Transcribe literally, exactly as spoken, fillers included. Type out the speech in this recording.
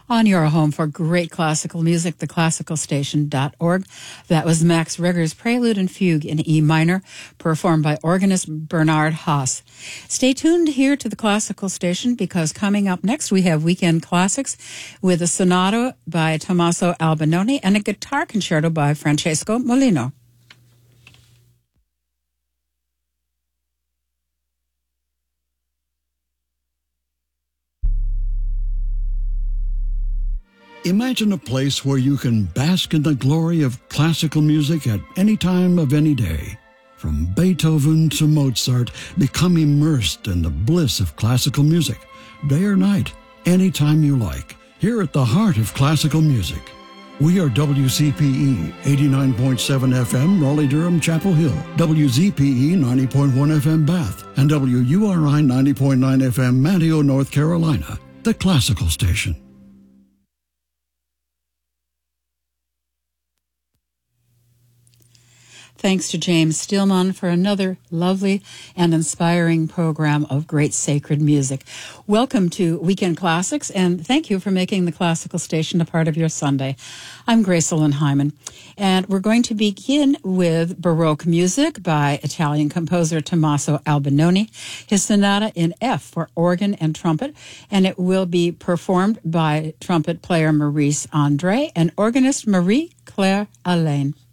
On your home for great classical music, the classical station dot org. That was Max Reger's Prelude and Fugue in E minor, performed by organist Bernard Haas. Stay tuned here to the Classical Station, because coming up next we have Weekend Classics with a sonata by Tommaso Albinoni and a guitar concerto by Francesco Molino. Imagine a place where you can bask in the glory of classical music at any time of any day. From Beethoven to Mozart, become immersed in the bliss of classical music, day or night, anytime you like, here at the heart of classical music. We are W C P E eighty-nine point seven F M, Raleigh-Durham, Chapel Hill, W Z P E ninety point one F M, Bath, and W U R I ninety point nine F M, Manteo, North Carolina, the Classical Station. Thanks to James Stillman for another lovely and inspiring program of great sacred music. Welcome to Weekend Classics, and thank you for making the Classical Station a part of your Sunday. I'm Gracelyn Hyman, and we're going to begin with Baroque music by Italian composer Tommaso Albinoni, his sonata in F for organ and trumpet, and it will be performed by trumpet player Maurice Andre and organist Marie-Claire Allain.